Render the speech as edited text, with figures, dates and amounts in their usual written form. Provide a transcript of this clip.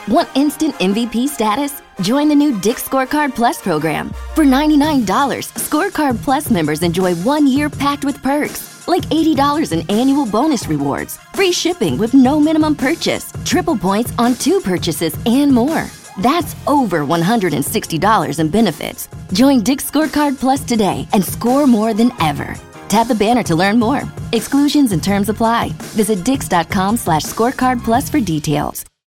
Want instant MVP status? Join the new Dick's Scorecard Plus program. For $99, Scorecard Plus members enjoy 1 year packed with perks, like $80 in annual bonus rewards, free shipping with no minimum purchase, triple points on 2 purchases, and more. That's over $160 in benefits. Join Dick's Scorecard Plus today and score more than ever. Tap the banner to learn more. Exclusions and terms apply. Visit dix.com/scorecard plus for details.